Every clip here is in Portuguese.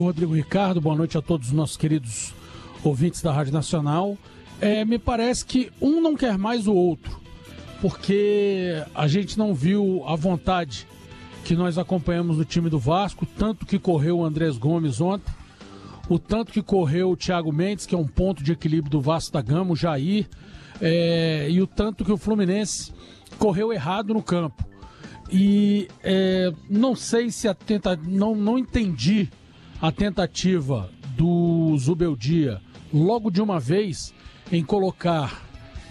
Rodrigo Ricardo, boa noite a todos os nossos queridos ouvintes da Rádio Nacional. Me parece que um não quer mais o outro, porque a gente não viu a vontade que nós acompanhamos no time do Vasco, tanto que correu o Andrés Gomes ontem, o tanto que correu o Thiago Mendes, que é um ponto de equilíbrio do Vasco da Gama, o Jair, e o tanto que o Fluminense correu errado no campo. E não sei se não entendi a tentativa do Zubeldia, logo de uma vez, em colocar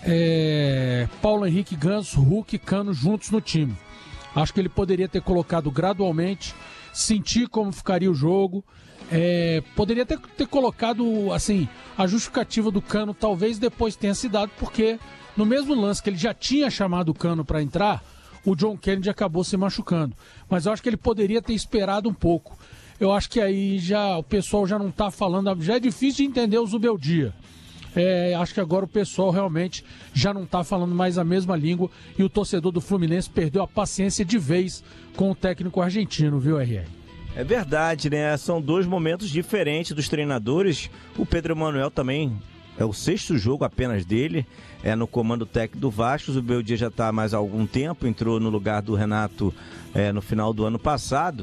Paulo Henrique Ganso, Hulk e Cano juntos no time. Acho que ele poderia ter colocado gradualmente, sentir como ficaria o jogo, poderia ter colocado, assim, a justificativa do Cano talvez depois tenha se dado, porque no mesmo lance que ele já tinha chamado o Cano para entrar, o John Kennedy acabou se machucando. Mas eu acho que ele poderia ter esperado um pouco. Eu acho que aí o pessoal já não está falando, já é difícil de entender o Zubeldia. Acho que agora o pessoal realmente já não está falando mais a mesma língua e o torcedor do Fluminense perdeu a paciência de vez com o técnico argentino, viu, R.R.? É verdade, né? São dois momentos diferentes dos treinadores. O Pedro Emanuel também é o 6º jogo apenas dele, no comando técnico do Vasco. O Zubeldia já está há mais algum tempo, entrou no lugar do Renato no final do ano passado.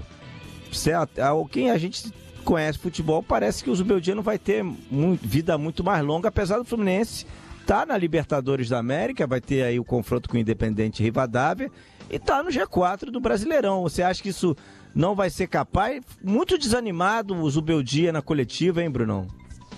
Quem a gente conhece futebol, parece que o Zubeldia não vai ter vida muito mais longa, apesar do Fluminense estar na Libertadores da América, vai ter aí o confronto com o Independente Rivadavia e está no G4 do Brasileirão. Você acha que isso não vai ser capaz? Muito desanimado o Zubeldia na coletiva, hein, Brunão?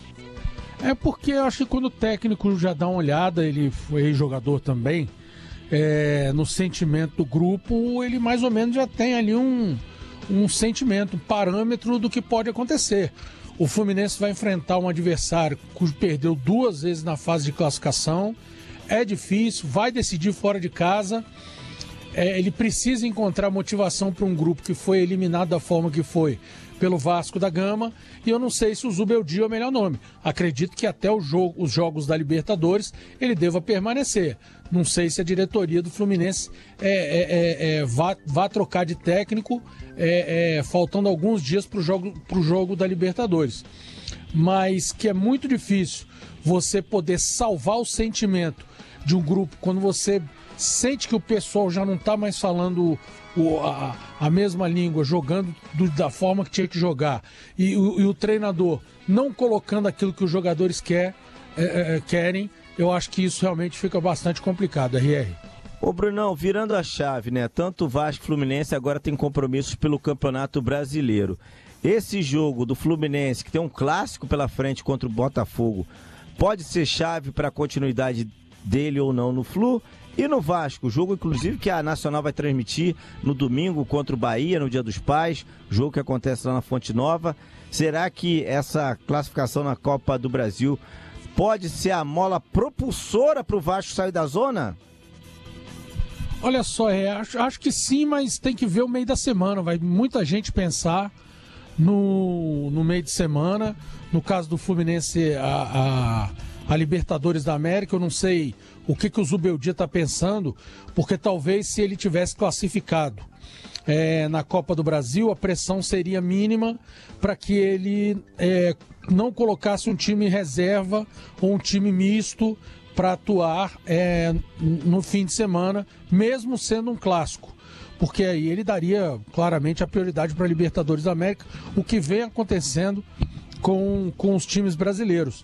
Porque eu acho que quando o técnico já dá uma olhada, ele foi jogador também, no sentimento do grupo, ele mais ou menos já tem ali um sentimento, um parâmetro do que pode acontecer. O Fluminense vai enfrentar um adversário que perdeu 2 vezes na fase de classificação, é difícil, vai decidir fora de casa, ele precisa encontrar motivação para um grupo que foi eliminado da forma que foi pelo Vasco da Gama, e eu não sei se o Zubeldia é o melhor nome. Acredito que até os jogos da Libertadores ele deva permanecer. Não sei se a diretoria do Fluminense vá trocar de técnico faltando alguns dias para o jogo da Libertadores. Mas que é muito difícil você poder salvar o sentimento de um grupo quando você sente que o pessoal já não está mais falando a mesma língua, jogando da forma que tinha que jogar, e o treinador não colocando aquilo que os jogadores querem, eu acho que isso realmente fica bastante complicado, R.R. Ô Brunão, virando a chave, né? Tanto o Vasco e o Fluminense agora tem compromissos pelo Campeonato Brasileiro. Esse jogo do Fluminense, que tem um clássico pela frente contra o Botafogo, pode ser chave para a continuidade dele ou não no Flu? E no Vasco, jogo inclusive que a Nacional vai transmitir no domingo contra o Bahia, no Dia dos Pais, jogo que acontece lá na Fonte Nova. Será que essa classificação na Copa do Brasil pode ser a mola propulsora para o Vasco sair da zona? Olha só, acho que sim, mas tem que ver o meio da semana. Vai muita gente pensar no meio de semana. No caso do Fluminense, a Libertadores da América, eu não sei o que o Zubeldia está pensando, porque talvez se ele tivesse classificado na Copa do Brasil, a pressão seria mínima para que ele não colocasse um time reserva ou um time misto para atuar no fim de semana, mesmo sendo um clássico. Porque aí ele daria claramente a prioridade para a Libertadores da América, o que vem acontecendo com os times brasileiros.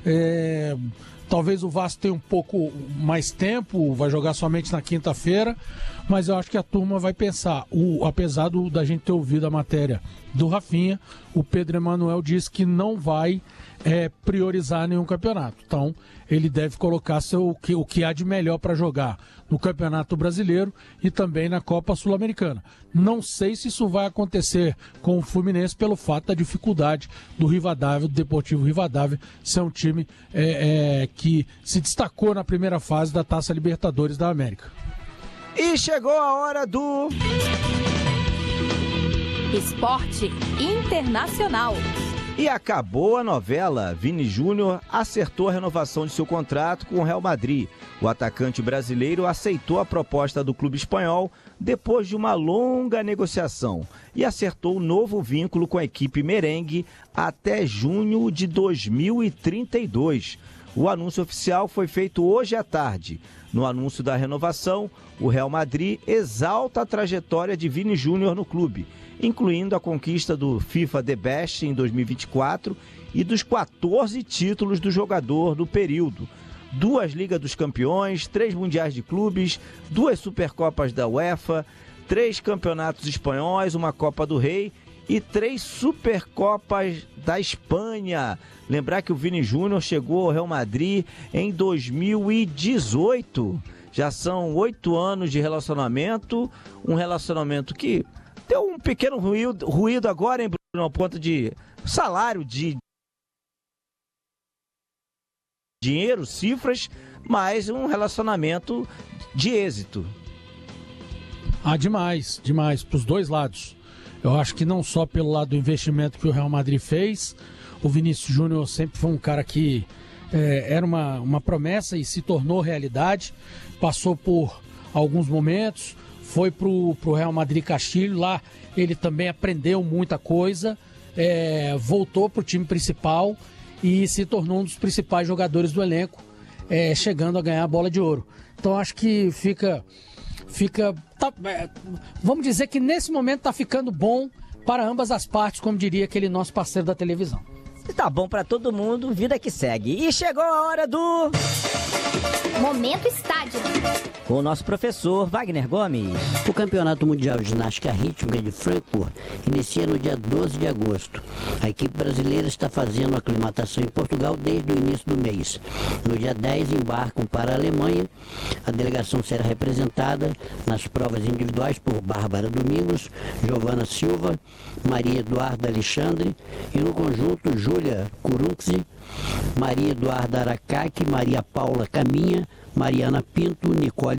Talvez o Vasco tenha um pouco mais tempo, vai jogar somente na quinta-feira, mas eu acho que a turma vai pensar. Apesar da gente ter ouvido a matéria do Rafinha, o Pedro Emanuel disse que não vai priorizar nenhum campeonato. Então, ele deve colocar o que há de melhor para jogar no Campeonato Brasileiro e também na Copa Sul-Americana. Não sei se isso vai acontecer com o Fluminense pelo fato da dificuldade do Rivadavia, do Deportivo Rivadavia, ser um time que se destacou na primeira fase da Taça Libertadores da América. E chegou a hora do Esporte Internacional. E acabou a novela. Vini Júnior acertou a renovação de seu contrato com o Real Madrid. O atacante brasileiro aceitou a proposta do clube espanhol depois de uma longa negociação e acertou um novo vínculo com a equipe merengue até junho de 2032. O anúncio oficial foi feito hoje à tarde. No anúncio da renovação, o Real Madrid exalta a trajetória de Vini Júnior no clube, incluindo a conquista do FIFA The Best em 2024 e dos 14 títulos do jogador do período. 2 Ligas dos Campeões, 3 Mundiais de Clubes, 2 Supercopas da UEFA, 3 Campeonatos Espanhóis, uma Copa do Rei e 3 Supercopas da Espanha. Lembrar que o Vini Júnior chegou ao Real Madrid em 2018. Já são 8 anos de relacionamento, um relacionamento que deu um pequeno ruído agora, hein, Bruno, ao ponto de salário, de dinheiro, cifras, mas um relacionamento de êxito. Demais para os dois lados. Eu acho que não só pelo lado do investimento que o Real Madrid fez, o Vinícius Júnior sempre foi um cara que era uma promessa e se tornou realidade, passou por alguns momentos, foi pro Real Madrid Castilho, lá ele também aprendeu muita coisa, voltou pro time principal e se tornou um dos principais jogadores do elenco, chegando a ganhar a bola de ouro. Então acho que vamos dizer que nesse momento está ficando bom para ambas as partes, como diria aquele nosso parceiro da televisão. Se tá bom para todo mundo, vida que segue. E chegou a hora do Momento Estádio, com o nosso professor Wagner Gomes. O Campeonato Mundial de Ginástica Rítmica de Frankfurt inicia no dia 12 de agosto. A equipe brasileira está fazendo aclimatação em Portugal desde o início do mês. No dia 10 embarcam para a Alemanha. A delegação será representada nas provas individuais por Bárbara Domingos, Giovana Silva, Maria Eduarda Alexandre e no conjunto Júlia Kurunksi, Maria Eduarda Aracaki, Maria Paula Caminha, Mariana Pinto, Nicole